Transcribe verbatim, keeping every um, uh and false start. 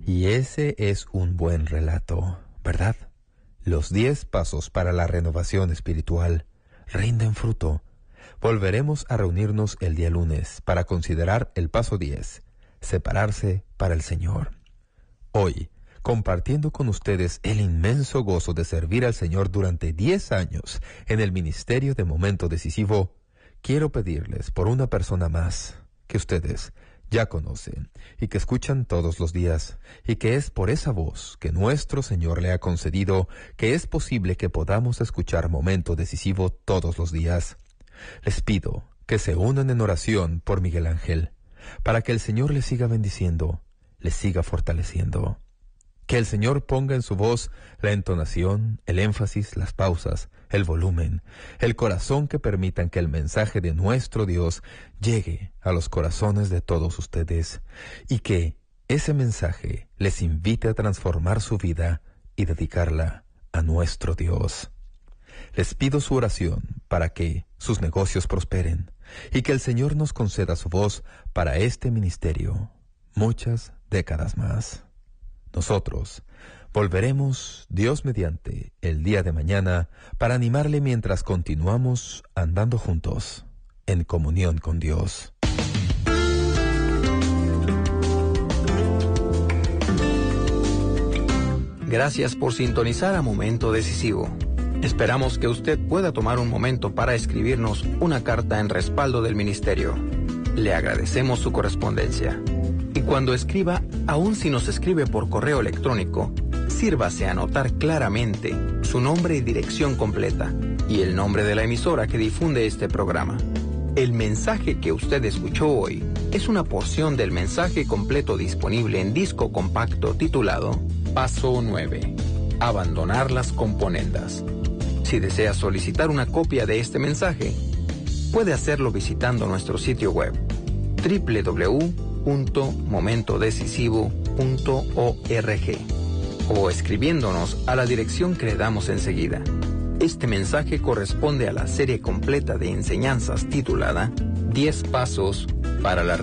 Y ese es un buen relato, ¿verdad? Los diez pasos para la renovación espiritual rinden fruto. Volveremos a reunirnos el día lunes para considerar el paso diez, separarse para el Señor. Hoy, compartiendo con ustedes el inmenso gozo de servir al Señor durante diez años en el ministerio de Momento Decisivo, quiero pedirles por una persona más que ustedes ya conocen y que escuchan todos los días, y que es por esa voz que nuestro Señor le ha concedido que es posible que podamos escuchar Momento Decisivo todos los días. Les pido que se unan en oración por Miguel Ángel, para que el Señor le siga bendiciendo, le siga fortaleciendo. Que el Señor ponga en su voz la entonación, el énfasis, las pausas, el volumen, el corazón que permitan que el mensaje de nuestro Dios llegue a los corazones de todos ustedes, y que ese mensaje les invite a transformar su vida y dedicarla a nuestro Dios. Les pido su oración para que sus negocios prosperen y que el Señor nos conceda su voz para este ministerio muchas décadas más. Nosotros volveremos, Dios mediante, el día de mañana para animarle mientras continuamos andando juntos en comunión con Dios. Gracias por sintonizar a Momento Decisivo. Esperamos que usted pueda tomar un momento para escribirnos una carta en respaldo del ministerio. Le agradecemos su correspondencia. Y cuando escriba, aun si nos escribe por correo electrónico, sírvase a anotar claramente su nombre y dirección completa y el nombre de la emisora que difunde este programa. El mensaje que usted escuchó hoy es una porción del mensaje completo disponible en disco compacto titulado Paso nueve. Abandonar las componendas. Si desea solicitar una copia de este mensaje, puede hacerlo visitando nuestro sitio web doble u doble u doble u punto momento decisivo punto org o escribiéndonos a la dirección que le damos enseguida. Este mensaje corresponde a la serie completa de enseñanzas titulada diez Pasos para la